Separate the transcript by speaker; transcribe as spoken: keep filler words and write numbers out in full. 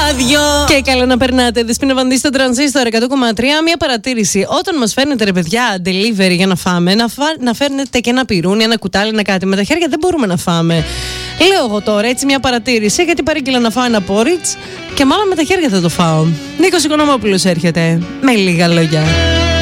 Speaker 1: άδειο.
Speaker 2: Και καλά να περνάτε. Δεσπίνα Βανδύ στο Τρανζίστορ εκατό κόμμα τρία. Μια παρατήρηση. Όταν μας φέρνετε, ρε παιδιά, delivery για να φάμε, να, φά... να φέρνετε και ένα πυρούνι, ένα κουτάλι, ένα κάτι. Με τα χέρια δεν μπορούμε να φάμε. Λέω εγώ τώρα έτσι μια παρατήρηση, γιατί παρήγγειλα να φάω ένα πόριτς και μάλλον με τα χέρια θα το φάω. Νίκος Οικονομόπουλος έρχεται με λίγα λόγια.